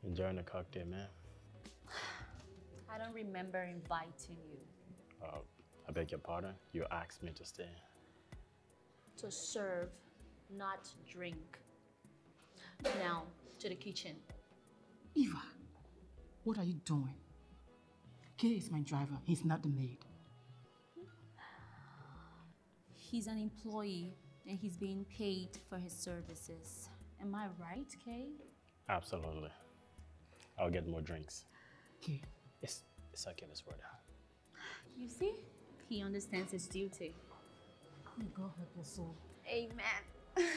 Enjoying the cocktail, man. I don't remember inviting you. I beg your pardon. You asked me to stay. To serve, not drink. Now, to the kitchen. Eva, what are you doing? Kay is my driver. He's not the maid. He's an employee and he's being paid for his services. Am I right, Kay? Absolutely. I'll get more drinks. Kay. It's okay, Miss Rhoda. You see? He understands his duty. May God help your soul. Amen.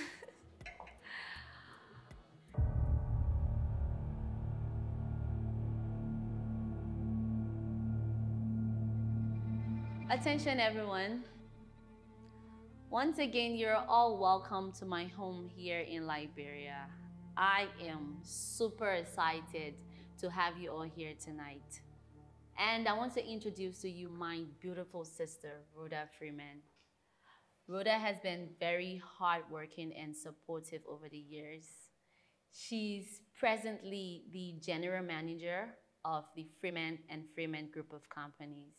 Attention, everyone. Once again, you're all welcome to my home here in Liberia. I am super excited to have you all here tonight. And I want to introduce to you my beautiful sister, Rhoda Freeman. Rhoda has been very hardworking and supportive over the years. She's presently the general manager of the Freeman and Freeman group of companies.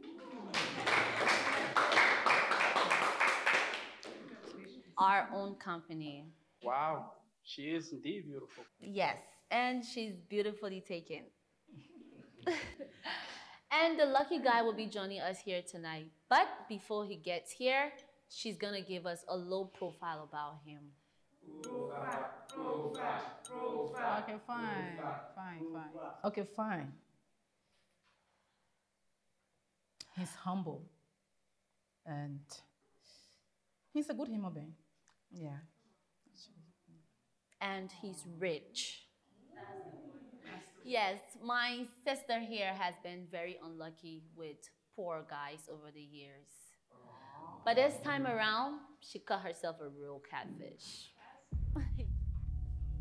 Our own company. Wow, she is indeed beautiful. Yes, and she's beautifully taken. And the lucky guy will be joining us here tonight. But before he gets here, she's gonna give us a low profile about him. Okay, fine. Okay, fine. He's humble. And he's a good human being. Yeah. And he's rich. Yes, my sister here has been very unlucky with poor guys over the years. But this time around, she cut herself a real catfish.